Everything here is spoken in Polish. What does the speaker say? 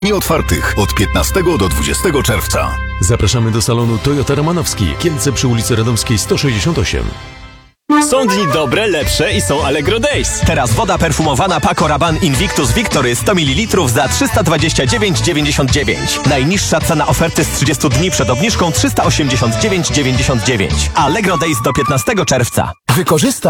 Dni otwartych od 15 do 20 czerwca. Zapraszamy do salonu Toyota Romanowski, Kielce przy ulicy Radomskiej 168. Są dni dobre, lepsze i są Allegro Days. Teraz woda perfumowana Paco Rabanne Invictus Victory 100 ml za 329,99. Najniższa cena oferty z 30 dni przed obniżką 389,99. Allegro Days do 15 czerwca. Wykorzystaj